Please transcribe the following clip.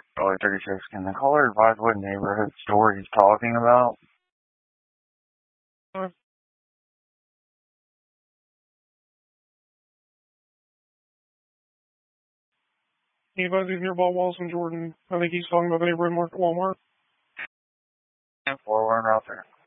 Charlie 36, can the caller advise what neighborhood store he's talking about? He advises near Wawa's in Jordan. I think he's talking about the neighborhood market Walmart. And 4-1 out there.